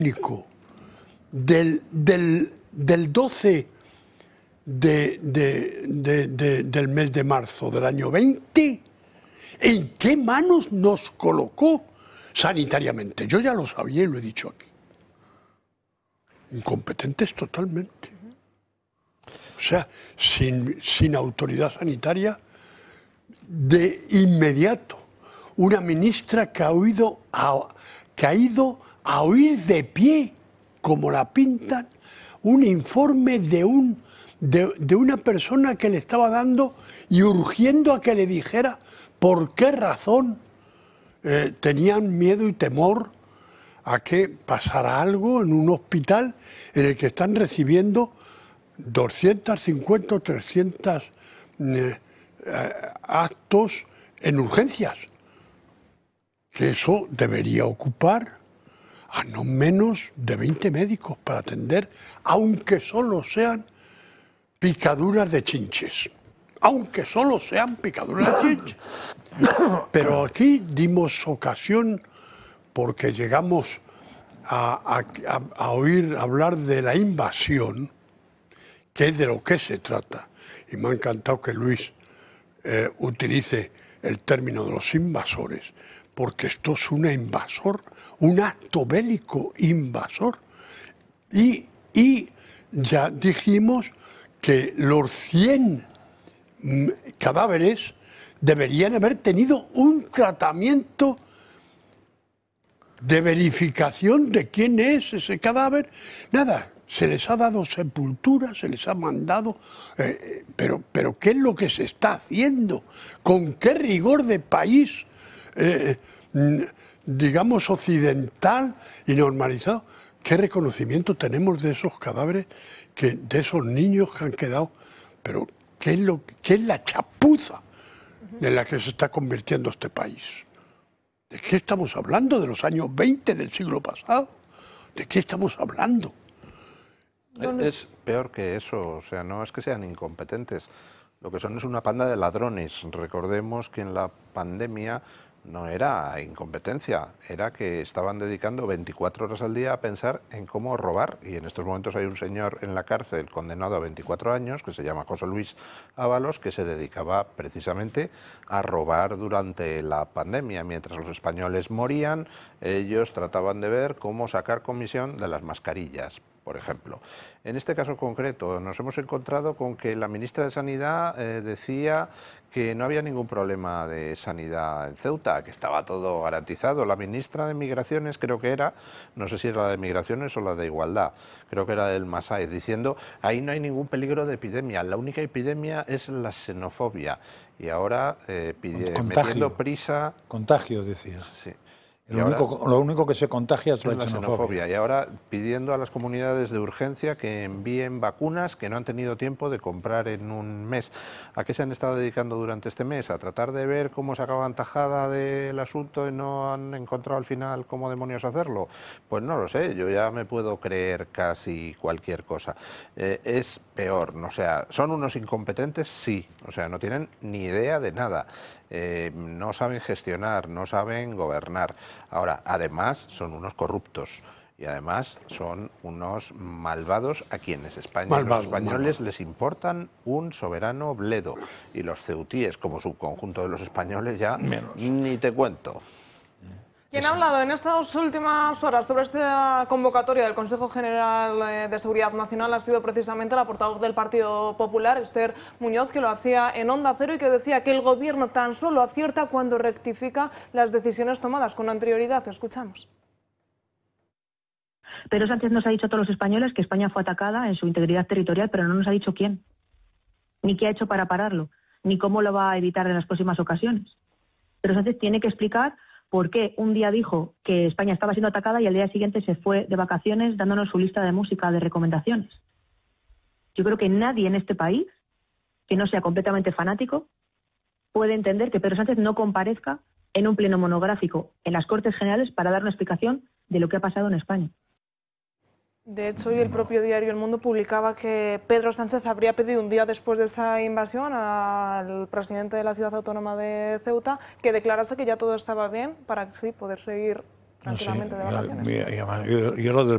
único del 12 del mes de marzo del año 20, ¿en qué manos nos colocó sanitariamente? Yo ya lo sabía y lo he dicho aquí. Incompetentes totalmente. O sea, sin autoridad sanitaria, de inmediato, una ministra que ha ido a oír de pie, como la pintan, un informe de una persona que le estaba dando y urgiendo a que le dijera por qué razón tenían miedo y temor a que pasara algo en un hospital en el que están recibiendo 250 o 300 actos en urgencias. Que eso debería ocupar a no menos de 20 médicos para atender, aunque solo sean picaduras de chinches. Aunque solo sean picaduras de chinches. Pero aquí dimos ocasión, porque llegamos a oír hablar de la invasión, que es de lo que se trata. Y me ha encantado que Luis utilice el término de los invasores, porque esto es una invasor, un acto bélico invasor. Y ya dijimos que los 100 cadáveres deberían haber tenido un tratamiento de verificación de quién es ese cadáver. Nada, se les ha dado sepultura, se les ha mandado, pero ¿qué es lo que se está haciendo? ¿Con qué rigor de país, digamos, occidental y normalizado? ¿Qué reconocimiento tenemos de esos cadáveres, de esos niños que han quedado? Pero ¿qué es la chapuza en la que se está convirtiendo este país? ¿De qué estamos hablando? ¿De los años 20 del siglo pasado? ¿De qué estamos hablando? Es peor que eso, o sea, no es que sean incompetentes, lo que son es una panda de ladrones. Recordemos que en la pandemia no era incompetencia, era que estaban dedicando 24 horas al día a pensar en cómo robar, y en estos momentos hay un señor en la cárcel condenado a 24 años que se llama José Luis Ábalos, que se dedicaba precisamente a robar durante la pandemia. Mientras los españoles morían, ellos trataban de ver cómo sacar comisión de las mascarillas, por ejemplo. En este caso concreto nos hemos encontrado con que la ministra de Sanidad decía que no había ningún problema de sanidad en Ceuta, que estaba todo garantizado. La ministra de Migraciones, creo que era, no sé si era la de Migraciones o la de Igualdad, creo que era del Masai, diciendo ahí no hay ningún peligro de epidemia, la única epidemia es la xenofobia. Y ahora metiendo prisa... Contagio, decía. Sí. Lo único que se contagia es la xenofobia. Y ahora pidiendo a las comunidades de urgencia que envíen vacunas que no han tenido tiempo de comprar en un mes. ¿A qué se han estado dedicando durante este mes? ¿A tratar de ver cómo sacaban tajada del asunto y no han encontrado al final cómo demonios hacerlo? Pues no lo sé, yo ya me puedo creer casi cualquier cosa. Es peor, o sea, ¿son unos incompetentes? Sí, o sea, no tienen ni idea de nada. No saben gestionar, no saben gobernar. Ahora, además, son unos corruptos y además son unos malvados a quienes los españoles les importan un soberano bledo, y los ceutíes, como subconjunto de los españoles, ya ni te cuento. Quien ha hablado en estas últimas horas sobre esta convocatoria del Consejo General de Seguridad Nacional ha sido precisamente la portavoz del Partido Popular, Esther Muñoz, que lo hacía en Onda Cero y que decía que el Gobierno tan solo acierta cuando rectifica las decisiones tomadas con anterioridad. Escuchamos. Pedro Sánchez nos ha dicho a todos los españoles que España fue atacada en su integridad territorial, pero no nos ha dicho quién, ni qué ha hecho para pararlo, ni cómo lo va a evitar en las próximas ocasiones. Pedro Sánchez tiene que explicar por qué un día dijo que España estaba siendo atacada y al día siguiente se fue de vacaciones dándonos su lista de música de recomendaciones. Yo creo que nadie en este país, que no sea completamente fanático, puede entender que Pedro Sánchez no comparezca en un pleno monográfico en las Cortes Generales para dar una explicación de lo que ha pasado en España. De hecho, hoy el propio diario El Mundo publicaba que Pedro Sánchez habría pedido un día después de esta invasión al presidente de la ciudad autónoma de Ceuta que declarase que ya todo estaba bien para así poder seguir tranquilamente de vacaciones. Yo lo del